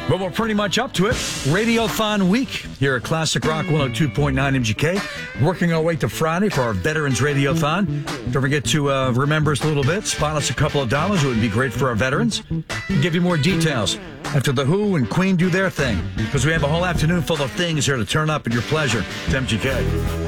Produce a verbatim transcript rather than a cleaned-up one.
But we're pretty much up to it. Radiothon week here at Classic Rock one oh two point nine M G K. Working our way to Friday for our Veterans Radiothon. Don't forget to uh, remember us a little bit. Spot us a couple of dollars. It would be great for our veterans. We'll give you more details after The Who and Queen do their thing. Because we have a whole afternoon full of things here to turn up at your pleasure. It's M G K.